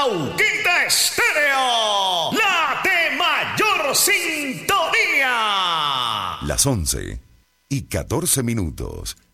Lauquita Estéreo, la de mayor sintonía. Las 11:14.